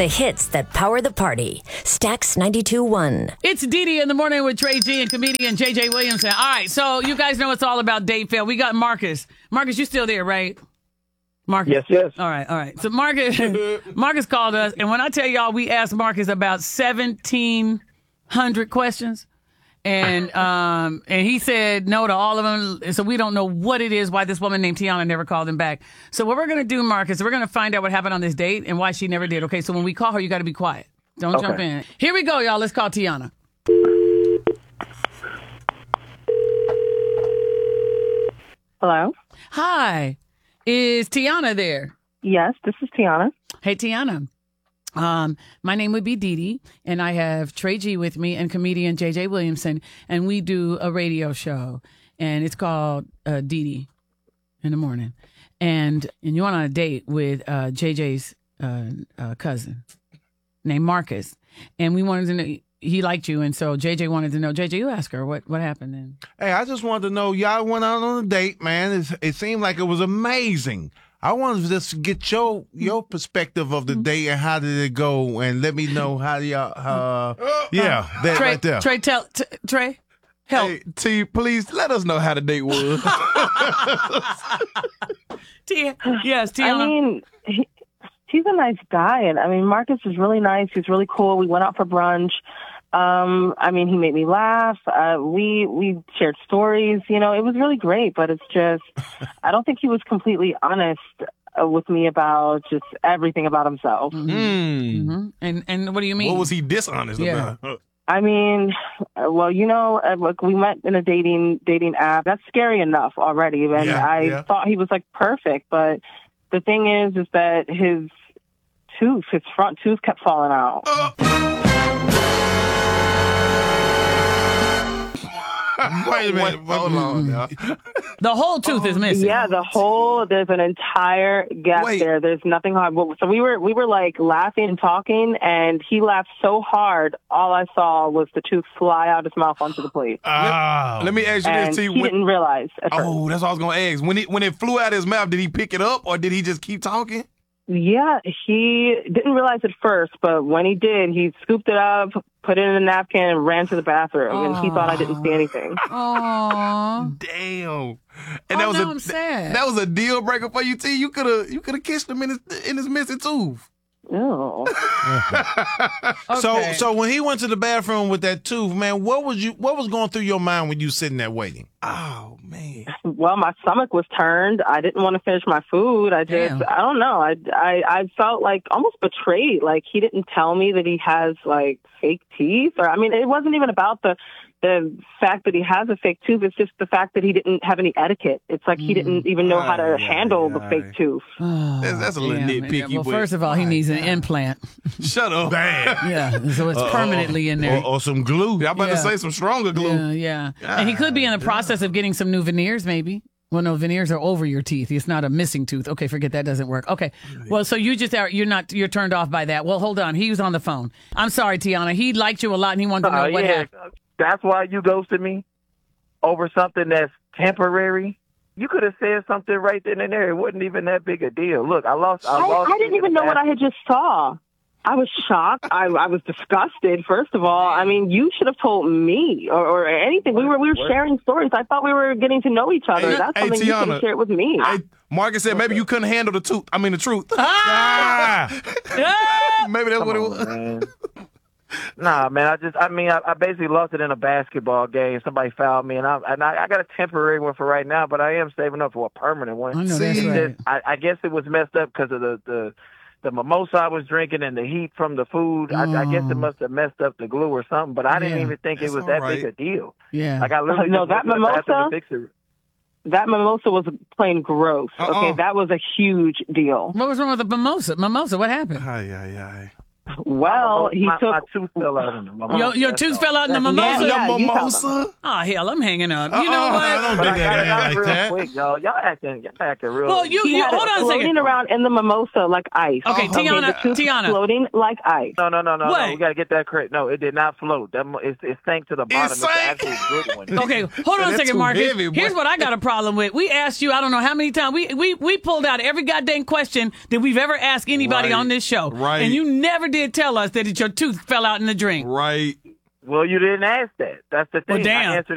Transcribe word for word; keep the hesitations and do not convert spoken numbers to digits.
The hits that power the party. Stax ninety-two point one. It's Dee Dee in the morning with Trey G and comedian J J Williamson. All right, so you guys know it's all about date fail. We got Marcus. Marcus, you still there, right? Marcus. Yes, yes. All right, all right. So Marcus, Marcus called us, and when I tell y'all, we asked Marcus about seventeen hundred questions, and um, and he said no to all of them. So we don't know what it is why this woman named Tiana never called him back. So what we're gonna do, Marcus, we're gonna find out what happened on this date and why she never did. Okay, so when we call her, you got to be quiet. Don't Okay. jump in. Here we go, y'all. Let's call Tiana. Hello? Hi, is Tiana there? Yes, this is Tiana. Hey, Tiana. Um, my name would be Dee Dee, and I have Trey G with me and comedian J J Williamson, and we do a radio show, and it's called uh, Dee Dee in the morning. And and you went on a date with uh, J J's uh, uh, cousin named Marcus, and we wanted to know he liked you, and so J J wanted to know. J J, you ask her what what happened then. Hey, I just wanted to know, y'all went out on a date, man. It's, it seemed like it was amazing. I wanted to just get your your perspective of the date and how did it go, and let me know how y'all. Uh, yeah, that Trey, right there. Trey, tell t- Trey, help. Hey, T, please let us know how the date was. T- yes, Tiana. I mean, he, he's a nice guy. And I mean, Marcus is really nice. He's really cool. We went out for brunch. Um, I mean, he made me laugh. Uh, we, we shared stories, you know, it was really great, but it's just, I don't think he was completely honest uh, with me about just everything about himself. Mm. Mm-hmm. And and what do you mean? What was he dishonest Yeah. about? I mean, uh, well, you know, uh, look, we met in a dating, dating app. That's scary enough already. And Yeah, I yeah. thought he was like perfect, but the thing is, is that his tooth, his front tooth kept falling out. Wait a minute. Hold on now. The whole tooth is missing. Yeah, the whole, there's an entire gap Wait. there. There's nothing hard. Well, so we were, we were like laughing and talking, and he laughed so hard, all I saw was the tooth fly out his mouth onto the plate. Oh. Let me ask you And this, T. he When, didn't realize at first. oh, that's what I was gonna ask. When it when it flew out of his mouth, did he pick it up or did he just keep talking? Yeah, he didn't realize at first, but when he did, he scooped it up, put it in a napkin, and ran to the bathroom, and he thought I didn't see anything. Aww. Damn. Oh, And that was now a I'm sad. that was a deal breaker for you, T. You could have you could have kissed him in his in his missing tooth. Oh. So, Okay. so when he went to the bathroom with that tooth, man, what was you? What was going through your mind when you sitting there waiting? Oh man. Well, my stomach was turned. I didn't want to finish my food. I just, Damn. I don't know. I, I, I felt like almost betrayed. Like he didn't tell me that he has like fake teeth, or I mean, it wasn't even about the the fact that he has a fake tooth. It's just the fact that he didn't have any etiquette. It's like he didn't even know how to Ay, handle ay, the ay. fake tooth. That's, that's a little Damn. nitpicky. Well, but- first of all, he needs an implant. Shut up. Damn. Yeah, so it's permanently in there. Or, or some glue. Yeah, I'm about Yeah. to say some stronger glue. Yeah, yeah. And he could be in the process of getting some new veneers, maybe. Well, no, veneers are over your teeth. It's not a missing tooth. Okay, forget that doesn't work. Okay. Well, so you just are, you're not, you're turned off by that. Well, hold on. He was on the phone. I'm sorry, Tiana. He liked you a lot and he wanted to know Uh, what yeah, happened. that's why you ghosted me over something that's temporary. You could have said something right then and there. It wasn't even that big a deal. Look, I lost. I, I, lost I didn't even know what I had just saw. I was shocked. I, I was disgusted. First of all, I mean, you should have told me or, or anything. We were we were sharing stories. I thought we were getting to know each other. Hey, That's hey, something you could Tiana. have shared with me. Hey, Marcus said maybe you couldn't handle the truth. I mean the truth. Ah! Maybe that's what it was. Man. Nah, man. I just, I mean, I, I basically lost it in a basketball game. Somebody fouled me, and I, and I, I got a temporary one for right now, but I am saving up for a permanent one. I know See, that's It's right. just- I, I guess it was messed up because of the, the the mimosa I was drinking and the heat from the food. I, I guess it must have messed up the glue or something, but I didn't Yeah. even think That's it was all that right. big a deal. Yeah. Like I literally No, just that went to the bathroom mimosa? to fix it. That mimosa was plain gross. Uh-uh. Okay, that was a huge deal. What was wrong with the mimosa? Mimosa, what happened? Ay, ay, ay. Well, he my, took. my tooth fell out in the mimosa. Your, your That's tooth all. fell out in the That's- mimosa? Yeah, The you tell mimosa? Oh, hell, I'm hanging up. You know Uh-uh, what? I don't But do I got that it out like real that. quick, y'all. Y'all acting, y'all acting real. Well, you, He you had hold it on a floating second. around in the mimosa like ice. Okay, Oh, Tiana, the tooth Tiana. floating like ice. No, no, no, no, What? no. We gotta get that correct. No, it did not float. That mo- it, it sank to the bottom. It's the sank? actual good one. Okay, hold on a That's second, too Marcus. heavy, boy. Here's what I got a problem with. We asked you, I don't know how many times, we we, we pulled out every goddamn question that we've ever asked anybody Right, on this show. right. And you never did tell us that your tooth fell out in the drink. Right. Well, you didn't ask that. That's the thing. Well, damn. I answered